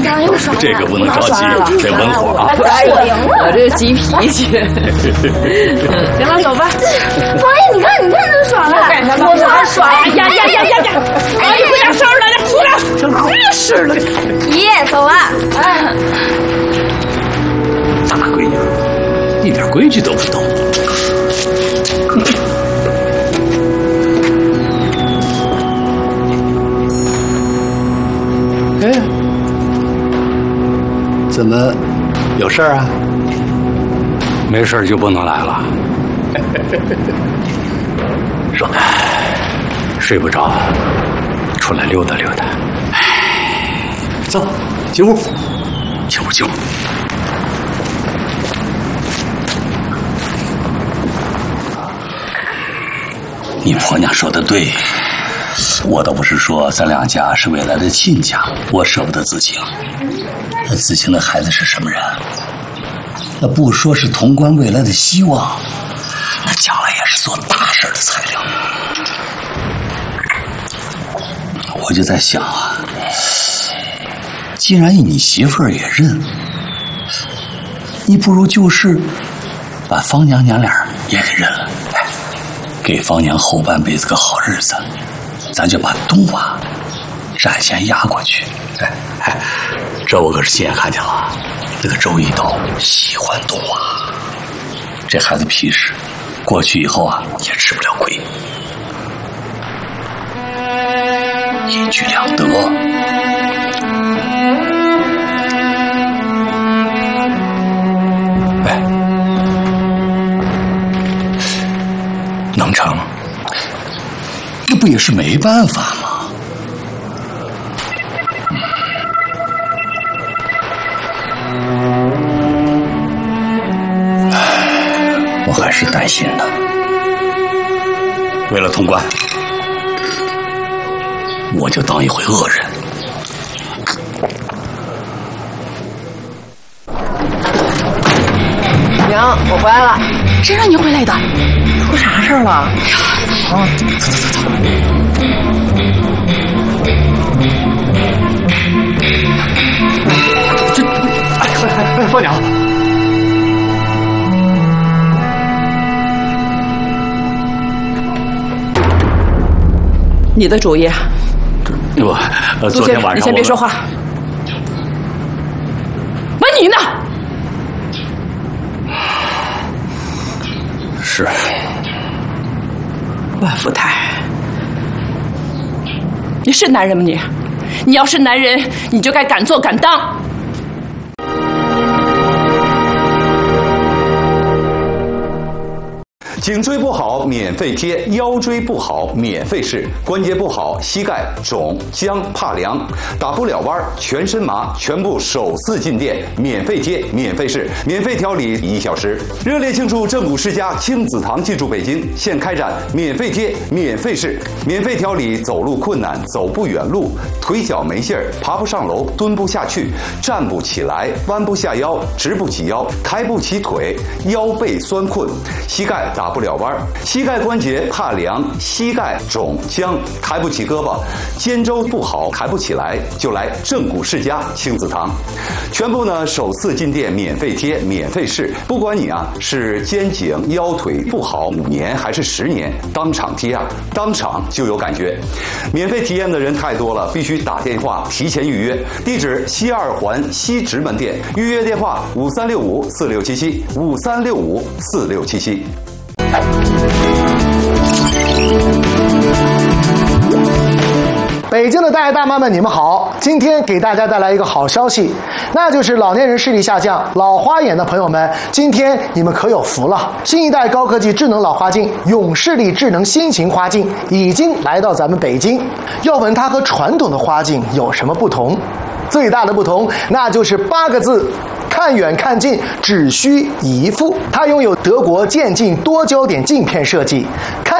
刚又爽了， 这个不能着急，得稳火啊！ 我这急脾气。行了，走吧。 王爷，你看这爽了， 干什么？我还爽呀！王爷回家收拾来了，出来！真是的， 爷走吧。 大闺女，一点规矩都不懂。哎，怎么有事儿啊？ 没事就不能来了。 说， 睡不着，出来溜达溜达。 走，进屋，进屋。你婆娘说的对，我倒不是说咱两家是未来的亲家，我舍不得子晴。那子晴的孩子是什么人？那不说是潼关未来的希望，那将来也是做大事的材料。我就在想啊，既然你媳妇儿也认，你不如就是把方娘娘俩也给认了，给方娘后半辈子个好日子，咱就把东娃暂先压过去。这我可是亲眼看见了，那个周一刀喜欢东娃，这孩子皮实，过去以后啊也吃不了亏，一举两得。能成，这不也是没办法吗？我还是担心的。为了通关，我就当一回恶人。 娘，我回来了。 谁让你回来的？ 出啥事儿了？ 哎呀， 走。 方娘， 你的主意。 昨天晚上你先别说话。问你呢？ 是万福台，你是男人吗你？你要是男人，你就该敢做敢当。 颈椎不好免费贴，腰椎不好免费试，关节不好膝盖肿僵怕凉，打不了弯全身麻，全部首次进店免费贴免费试，免费调理1小时。热烈庆祝正骨世家亲子堂进驻北京，现开展免费贴免费试，免费调理走路困难、走不远路、腿脚没劲儿、爬不上楼、蹲不下去、站不起来、弯不下腰、直不起腰、抬不起腿、腰背酸困、膝盖打不了弯，膝盖关节怕凉，膝盖肿僵，抬不起胳膊，肩周不好，抬不起来，就来正骨世家亲子堂。全部呢首次进店免费贴免费试，不管你啊是肩颈腰腿不好5年还是10年，当场贴啊，当场就有感觉。免费体验的人太多了，必须打电话提前预约。地址西2环西直门店，预约电话5365467753654677。 北京的大爷大妈们，你们好！今天给大家带来一个好消息，那就是老年人视力下降、老花眼的朋友们，今天你们可有福了！新一代高科技智能老花镜永视力智能新型花镜已经来到咱们北京。要问它和传统的花镜有什么不同？最大的不同，那就是8个字：看远看近，只需一副。它拥有德国渐进多焦点镜片设计，看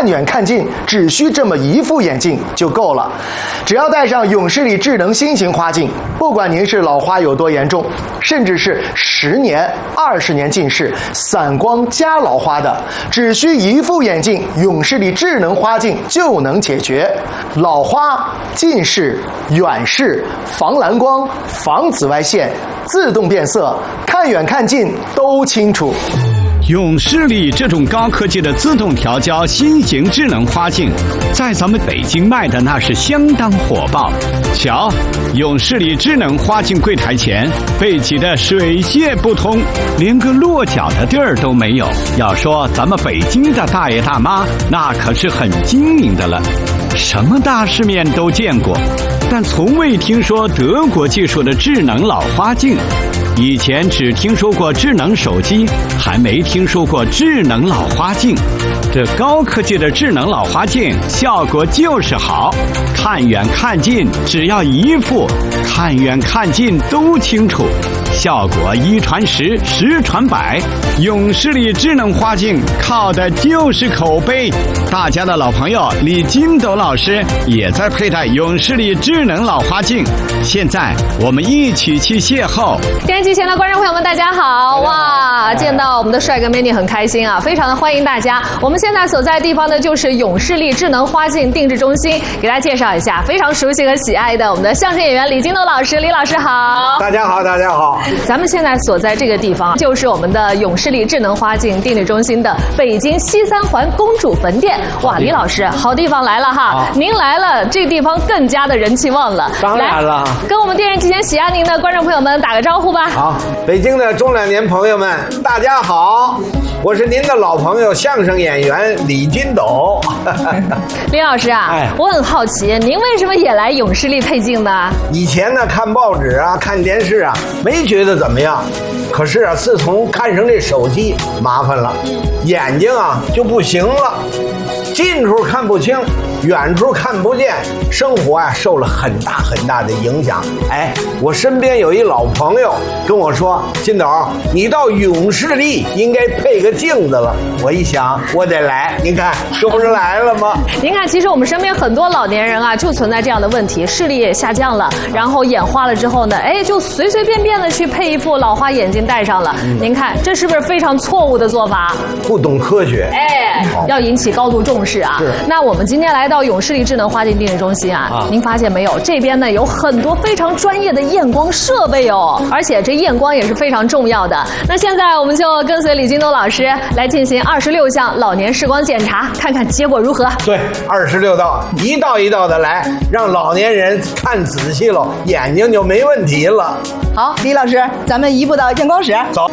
看远看近只需这么一副眼镜就够了。只要戴上永视力智能新型花镜，不管您是老花有多严重，甚至是10年、20年近视、散光加老花的，只需一副眼镜永视力智能花镜就能解决。老花、近视、远视、防蓝光、防紫外线、自动变色，看远看近都清楚。 永视力这种高科技的自动调焦新型智能花镜，在咱们北京卖的那是相当火爆。瞧，永视力智能花镜柜台前被挤得水泄不通，连个落脚的地儿都没有。要说咱们北京的大爷大妈，那可是很精明的了，什么大世面都见过，但从未听说德国技术的智能老花镜。以前只听说过智能手机，还没听说过智能老花镜。这高科技的智能老花镜效果就是好，看远看近只要一副，看远看近都清楚，效果1传10，10传100。永视力智能花镜靠的就是口碑。大家的老朋友李金斗老师也在佩戴永视力智能老花镜，现在我们一起去邂逅。 电视机前的观众朋友们，大家好！哇，见到我们的帅哥美女很开心啊，非常的欢迎大家。我们现在所在的地方呢，就是永视力智能花镜定制中心，给大家介绍一下非常熟悉和喜爱的我们的相声演员李金斗老师。李老师好！ 大家好，大家好！ 咱们现在所在这个地方，就是我们的永视力智能花镜定制中心的北京西3环公主坟店。哇，李老师，好地方来了哈！您来了，这个地方更加的人气旺了。 当然了， 跟我们电视机前喜爱您的观众朋友们打个招呼吧。 好，北京的中老年朋友们，大家好，我是您的老朋友相声演员李金斗。 李老师啊，我很好奇，您为什么也来永视力配镜呢？ 以前呢，看报纸啊，看电视啊，没觉得怎么样。可是啊，自从看上这手机，麻烦了，眼睛啊就不行了，近处看不清，远处看不见，生活啊受了很大很大的影响。哎，我身边有一老朋友跟我说，金斗，你到永视力应该配个镜子了。我一想，我得来，您看这不是来了吗？ 您看，其实我们身边很多老年人啊，就存在这样的问题，视力也下降了，然后眼花了之后呢，哎，就随随便便的去配一副老花眼镜戴上了。您看，这是不是非常错误的做法？ 不懂科学， 哎，要引起高度重视啊。那我们今天来到永视力智能花镜定制中心啊，您发现没有？这边呢有很多非常专业的验光设备哦，而且这验光也是非常重要的。那现在我们就跟随李金斗老师来进行26项老年视光检查，看看结果如何。 对，26道，一道一道的来，让老年人看仔细了，眼睛就没问题了。 好，李老师，咱们移步到验光室。 走。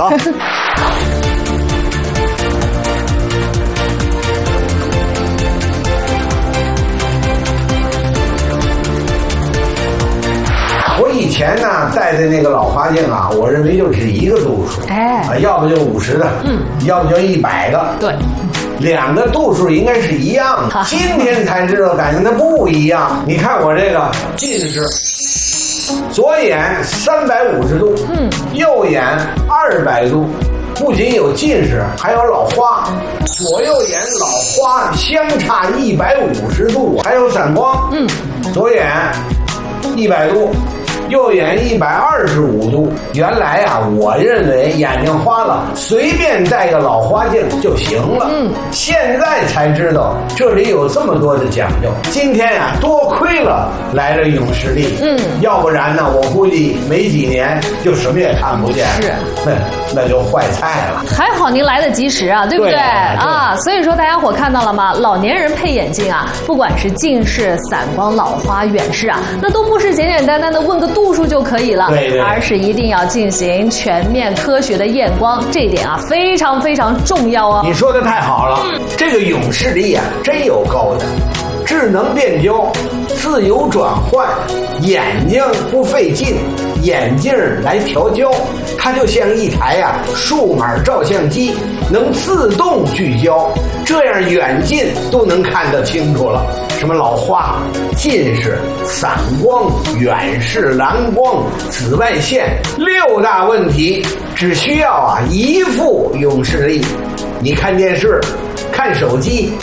我以前呢戴的那个老花镜啊，我认为就只一个度数，要不就50的，要不就100个， 对 ，2个度数应该是一样的。今天才知道，感觉它不一样。你看我这个近视，左眼350度，右眼200度，不仅有近视，还有老花。左右眼老花相差150度，还有散光，左眼100度。右眼125度。原来啊，我认为眼睛花了，随便戴个老花镜就行了。现在才知道这里有这么多的讲究。今天呀，多亏了来了永视力。要不然呢，我估计没几年就什么也看不见。是，那就坏菜了。 还好您来得及时啊，对不对？啊，所以说大家伙看到了吗？老年人配眼镜啊，不管是近视、散光、老花、远视啊，那都不是简简单单的问个度数就可以了，而是一定要进行全面科学的验光，这一点啊非常非常重要哦。 你说的太好了，这个永视力啊真有高的，智能变焦，自由转换，眼睛不费劲，眼镜来调焦，它就像一台数码照相机，能自动聚焦，这样远近都能看得清楚了。什么老花、近视、散光、远视、蓝光、紫外线6大问题，只需要一副永视力。你看电视、看手机、开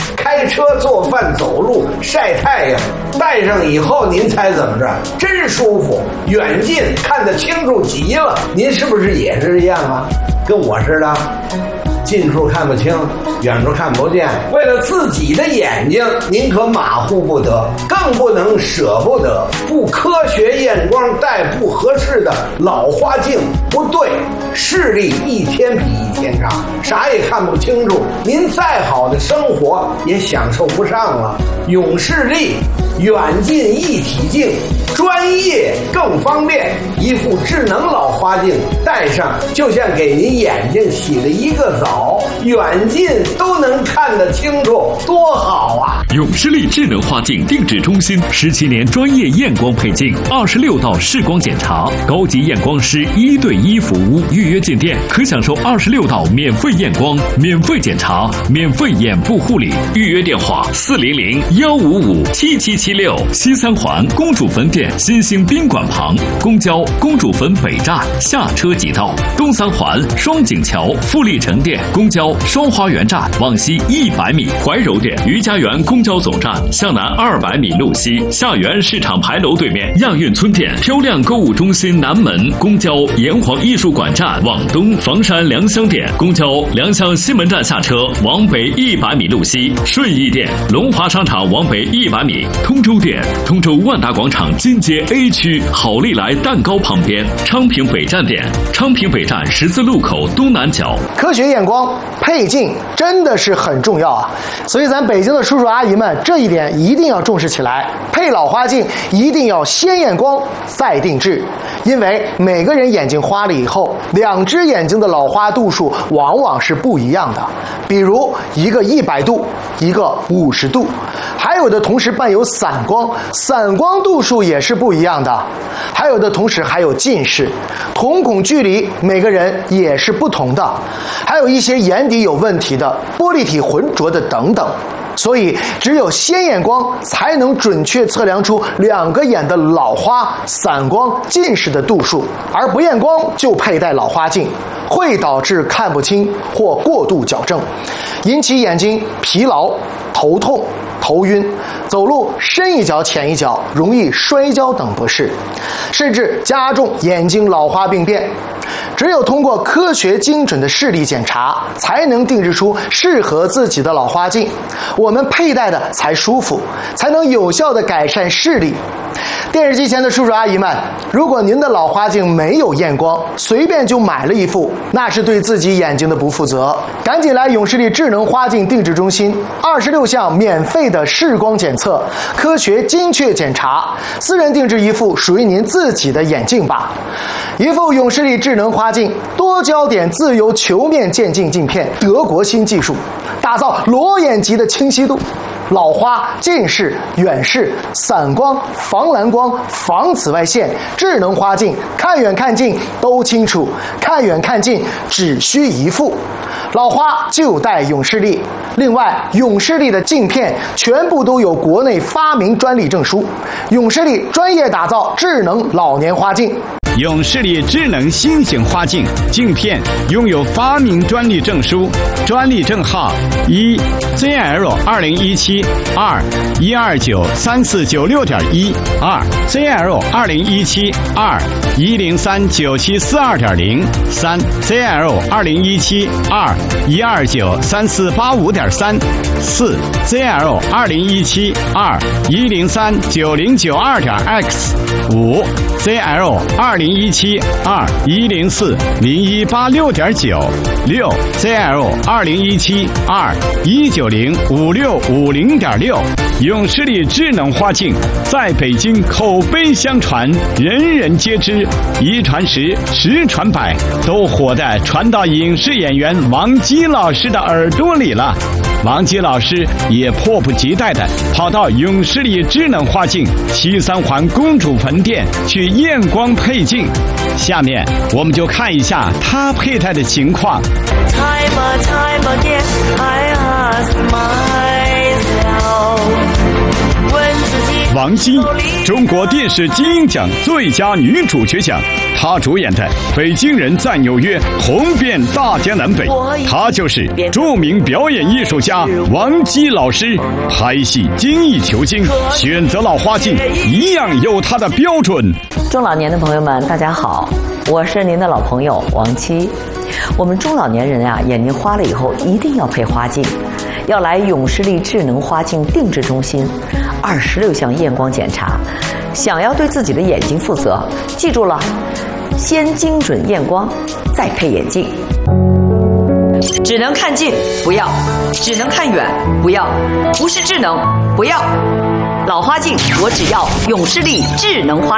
开车、做饭、走路、晒太阳，戴上以后您猜怎么着？真舒服，远近看得清楚极了。您是不是也是一样啊？跟我似的，近处看不清，远处看不见。为了自己的眼睛，您可马虎不得，更不能舍不得。不科学验光戴不合适的老花镜，不对，视力一天比一天差，啥也看不清楚。您再好的生活也享受不上了。永视力远近一体镜，专业更方便，一副智能老花镜戴上，就像给您眼睛洗了一个澡，远近都能看得清楚，多好啊！ 永视力智能花镜定制中心17年专业验光配镜，26道视光检查，高级验光师1对1服务，预约进店可享受26道免费验光、免费检查、免费眼部护理。预约电话400-155-7776，西三环公主坟店新兴宾馆旁，公交公主坟北站下车即到；东三环双井桥富力城店公交双花园站往西100米，怀柔店余家园公交总站向南200米路西，下园市场牌楼对面亚运村店漂亮购物中心南门，公交炎黄艺术馆站往东，房山良乡店公交良乡西门站下车往北100米路西，顺义店龙华商场往北100米，通州店通州万达广场金街 A 区好利来蛋糕旁边，昌平北站店昌平北站十字路口东南角。 科学验光配镜真的是很重要啊，所以咱北京的叔叔阿姨们这一点一定要重视起来。配老花镜一定要先验光再定制，因为每个人眼睛花了以后，2只眼睛的老花度数往往是不一样的，比如一个100度，一个50度，还有的同时伴有散光，散光度数也是不一样的，还有的同时还有近视，瞳孔距离每个人也是不同的，还有一些眼底有问题的，玻璃体浑浊的等等。所以只有先验光才能准确测量出2个眼的老花、散光、近视的度数，而不验光就佩戴老花镜会导致看不清或过度矫正，引起眼睛疲劳、头痛、头晕，走路深一脚浅一脚，容易摔跤等不适，甚至加重眼睛老花病变。只有通过科学精准的视力检查，才能定制出适合自己的老花镜，我们佩戴的才舒服，才能有效地改善视力。电视机前的叔叔阿姨们，如果您的老花镜没有验光，随便就买了一副，那是对自己眼睛的不负责。赶紧来永视力智能花镜定制中心，26项免费的视光检测，科学精确检查，私人定制一副属于您自己的眼镜吧。一副永视力智能花镜，多焦点自由球面渐进镜片，德国新技术，打造裸眼级的清晰度。老花、近视、远视、散光、防蓝光、防紫外线，智能花镜，看远看近都清楚，看远看近只需一副。老花就戴永视力，另外永视力的镜片全部都有国内发明专利证书，永视力专业打造智能老年花镜。 永视力智能新型花镜镜片拥有发明专利证书，专利证号1 ZL2017 2 1293496.1 2 ZL2017 2 1039742.0 3 ZL2017 2 1293485.3 4 ZL2017 2 1039092.x 5 ZL2017 2 1040186.9 6 ZL2017 2 1905650.6。永视力智能花镜在北京口碑相传，人人皆知，一传十，十传百，都火的传到影视演员王姬老师的耳朵里了。王姬老师也迫不及待地跑到永视力智能花镜西三环公主坟店去验光配镜。下面我们就看一下他佩戴的情况。 Time again, I ask myself, 问自己王姬，中国电视金鹰奖最佳女主角奖。她主演的《北京人在纽约》红遍大江南北。她就是著名表演艺术家王姬老师。拍戏精益求精，选择老花镜一样有她的标准。 中老年的朋友们，大家好，我是您的老朋友王姬。我们中老年人啊，眼睛花了以后一定要配花镜，要来永视力智能花镜定制中心，26项验光检查。想要对自己的眼睛负责，记住了，先精准验光，再配眼镜。只能看近不要，只能看远不要，不是智能不要。老花镜我只要永视力智能花。